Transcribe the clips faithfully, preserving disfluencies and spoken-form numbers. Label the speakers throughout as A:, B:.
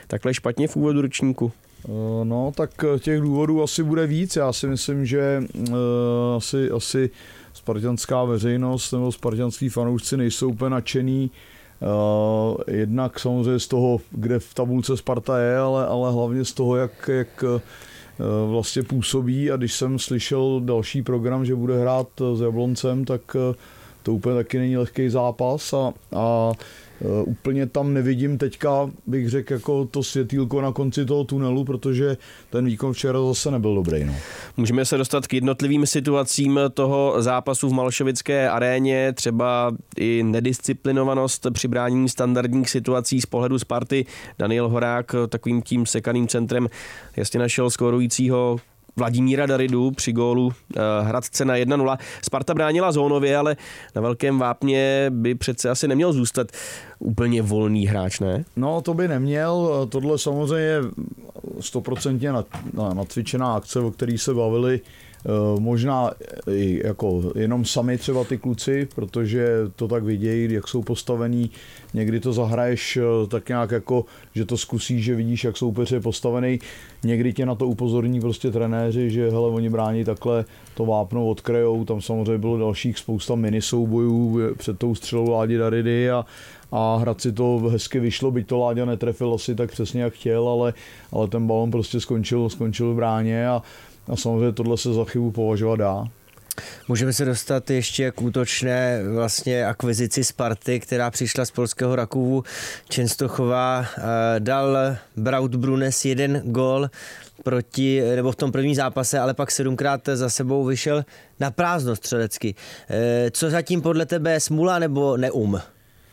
A: takhle špatně v úvodu ročníku?
B: No, tak těch důvodů asi bude víc. Já si myslím, že uh, asi, asi spartanská veřejnost nebo spartanský fanoušci nejsou úplně nadšený. Uh, jednak samozřejmě z toho, kde v tabulce Sparta je, ale, ale hlavně z toho, jak, jak uh, vlastně působí. A když jsem slyšel další program, že bude hrát s Jabloncem, tak uh, to úplně taky není lehký zápas a, a uh, úplně tam nevidím teďka, bych řekl, jako to světýlko na konci toho tunelu, protože ten výkon včera zase nebyl dobrý. No.
A: Můžeme se dostat k jednotlivým situacím toho zápasu v Malšovické aréně, třeba i nedisciplinovanost při bránění standardních situací z pohledu Sparty. Daniel Horák takovým tím sekaným centrem jasně našel skórujícího Vladimíra Daridu při gólu uh, Hradce na jedna nula. Sparta bránila zónově, ale na velkém vápně by přece asi neměl zůstat úplně volný hráč, ne?
B: No, to by neměl. Tohle samozřejmě stoprocentně natvičená akce, o který se bavili možná i jako jenom sami třeba ty kluci, protože to tak vidějí, jak jsou postavený. Někdy to zahraješ tak nějak jako, že to zkusíš, že vidíš, jak soupeř je postavený. Někdy tě na to upozorní prostě trenéři, že hele, oni brání takhle, to vápno odkrejou. Tam samozřejmě bylo dalších spousta mini soubojů před tou střelou Ládi Daridy a a Hradci to hezky vyšlo, byť to Láďa netrefil asi tak přesně, jak chtěl, ale, ale ten balon prostě skončil, skončil v bráně a, a samozřejmě tohle se za chybu považovat dá.
C: Můžeme se dostat ještě k útočné vlastně akvizici Sparty, která přišla z polského Rakovu. Čenstochová dal Braut Brunes jeden gól proti, nebo v tom prvním zápase, ale pak sedmkrát za sebou vyšel na prázdno střelecky. Co zatím podle tebe, smůla nebo neum?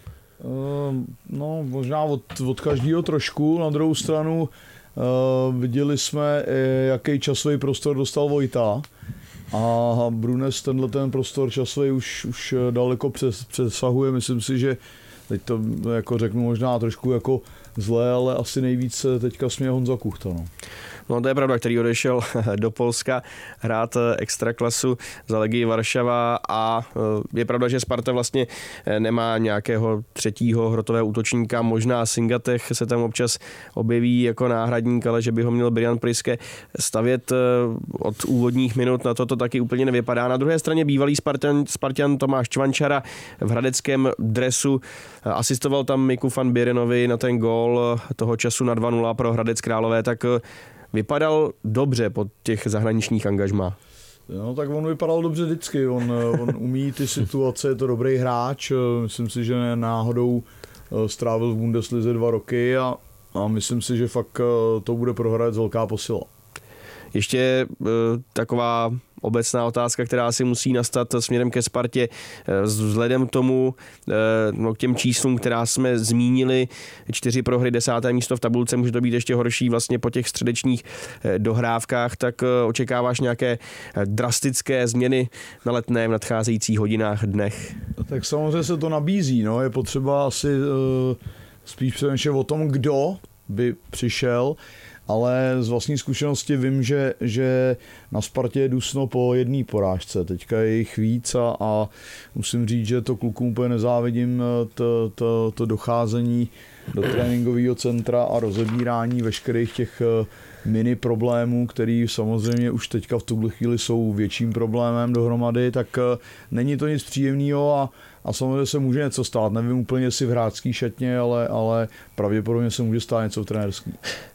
B: No, možná od, od každého trošku. Na druhou stranu uh, viděli jsme, jaký časový prostor dostal Vojta. A Brunes tenhle ten prostor časový už, už daleko přes, přesahuje. Myslím si, že teď to jako řeknu možná trošku jako zlé, ale asi nejvíc teďka směje Honza Kuchta. No.
A: No to je pravda, který odešel do Polska hrát extraklasu za Legii Varšava a je pravda, že Sparta vlastně nemá nějakého třetího hrotového útočníka, možná Singatech se tam občas objeví jako náhradník, ale že by ho měl Brian Priske stavět od úvodních minut, na to to taky úplně nevypadá. Na druhé straně bývalý Spartan, Spartan Tomáš Čvančara v hradeckém dresu asistoval tam Miku van Birenovi na ten gól toho času na dva nula pro Hradec Králové, tak vypadal dobře po těch zahraničních angažmá.
B: No tak on vypadal dobře vždycky, on, on umí ty situace, je to dobrý hráč, myslím si, že náhodou strávil v Bundeslize dva roky a, a myslím si, že fakt to bude pro Hradec velká posila.
A: Ještě e, taková obecná otázka, která si musí nastat směrem ke Spartě. Vzhledem k tomu, no, k těm číslům, která jsme zmínili, čtyři prohry, desáté místo v tabulce, může to být ještě horší vlastně po těch středečních dohrávkách, tak očekáváš nějaké drastické změny na Letné v nadcházejících hodinách, dnech?
B: Tak samozřejmě se to nabízí, no. Je potřeba asi uh, spíš přemýšlet o tom, kdo by přišel, ale z vlastní zkušenosti vím, že, že na Spartě je dusno po jedné porážce. Teďka je jich víc a, a musím říct, že to klukům úplně nezávidím, to, to, to docházení do tréninkového centra a rozebírání veškerých těch mini problémů, který samozřejmě už teďka v tuhle chvíli jsou větším problémem dohromady, tak není to nic příjemného a, a samozřejmě se může něco stát. Nevím úplně, jestli v hráčský šatně, ale, ale pravděpodobně se může stát něco v trenérský.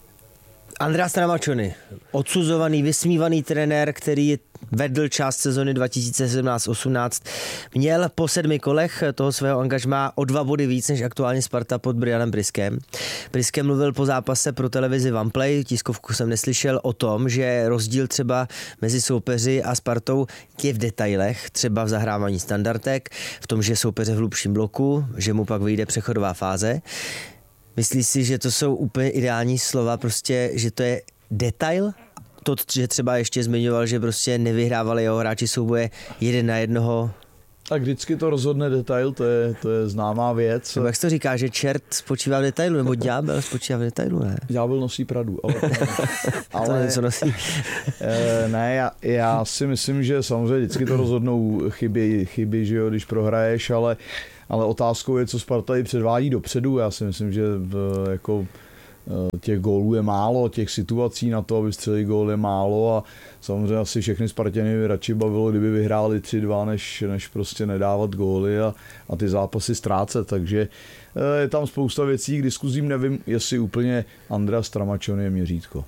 C: Andreas Stramaccioni, odsuzovaný, vysmívaný trenér, který vedl část sezony dva tisíce sedmnáct osmnáct, měl po sedmi kolech toho svého angažmá o dva body víc než aktuálně Sparta pod Brianem Priskem. Priske mluvil po zápase pro televizi OnePlay, tiskovku jsem neslyšel, o tom, že rozdíl třeba mezi soupeři a Spartou je v detailech, třeba v zahrávání standardek, v tom, že soupeře v hlubším bloku, že mu pak vyjde přechodová fáze. Myslíš si, že to jsou úplně ideální slova, prostě, že to je detail? To, že třeba ještě zmiňoval, že prostě nevyhrávali jeho hráči souboje jeden na jednoho.
B: Tak vždycky to rozhodne detail, to je, to je známá věc.
C: Nebo jak se to říká, že čert spočívá v detailu, nebo ďábel spočívá v detailu, ne?
B: Ďábel nosí Pradu, ale...
C: ale to něco nosí.
B: Ne, já, já si myslím, že samozřejmě vždycky to rozhodnou chyby, chyby, že jo, když prohraješ, ale, ale otázkou je, co Sparta i předvádí dopředu. Já si myslím, že v, jako těch gólů je málo, těch situací na to, aby střelili gól je málo a samozřejmě asi všechny Spartěny by radši bavilo, kdyby vyhráli tři dva, než, než prostě nedávat góly a, a ty zápasy ztrácet, takže je tam spousta věcí, k diskuzím nevím, jestli úplně Andrea Stramaccioni je měřítko.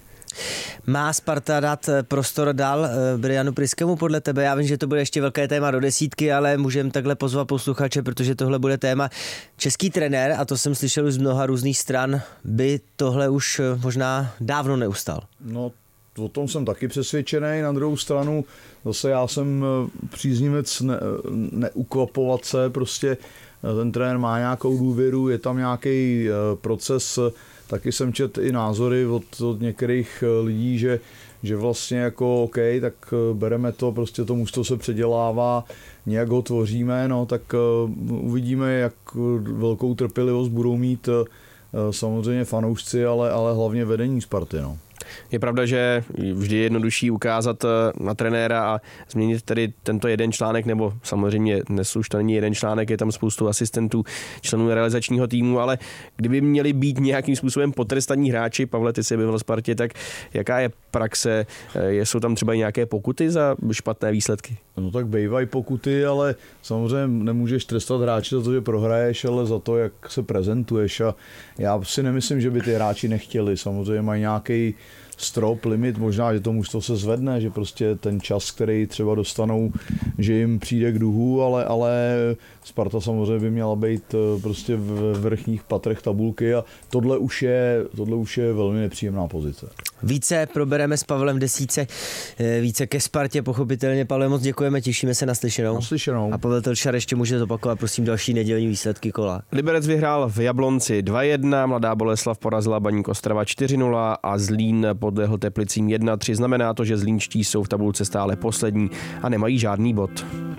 C: Má Sparta dát prostor dál Brianu Pryskému podle tebe? Já vím, že to bude ještě velké téma do desítky, ale můžeme takhle pozvat posluchače, protože tohle bude téma. Český trenér, a to jsem slyšel už z mnoha různých stran, by tohle už možná dávno neustal.
B: No, o tom jsem taky přesvědčený. Na druhou stranu zase já jsem příznivec ne, neukvapovat se, prostě ten trenér má nějakou důvěru, je tam nějaký proces. Taky jsem četl i názory od, od některých lidí, že, že vlastně jako OK, tak bereme to, prostě to mužstvo se předělává, nějak ho tvoříme, no tak uvidíme, jak velkou trpělivost budou mít samozřejmě fanoušci, ale, ale hlavně vedení Sparty, no.
A: Je pravda, že vždy je jednodušší ukázat na trenéra a změnit tedy tento jeden článek, nebo samozřejmě dnes už to není jeden článek, je tam spoustu asistentů, členů realizačního týmu, ale kdyby měli být nějakým způsobem potrestaní hráči, Pavle, ty jsi byl v Spartě, tak jaká je praxe? Jsou tam třeba nějaké pokuty za špatné výsledky?
B: No tak bývají pokuty, ale samozřejmě nemůžeš trestat hráče za to, že prohraješ, ale za to, jak se prezentuješ a já si nemyslím, že by ty hráči nechtěli, samozřejmě mají nějaký strop, limit, možná, že to mužstvo se zvedne, že prostě ten čas, který třeba dostanou, že jim přijde k duhu, ale, ale Sparta samozřejmě by měla být prostě v vrchních patrech tabulky a tohle už je, tohle už je velmi nepříjemná pozice.
C: Více probereme s Pavlem v desítce, více ke Spartě, pochopitelně. Pavle, moc děkujeme, těšíme se na slyšenou.
B: Na slyšenou.
C: A Pavel Telčar ještě může zopakovat, prosím, další nedělní výsledky kola.
A: Liberec vyhrál v Jablonci dva jedna, Mladá Boleslav porazila Baník Ostrava čtyři nula a Zlín podlehl Teplicím jedna tři. Znamená to, že zlínští jsou v tabulce stále poslední a nemají žádný bod.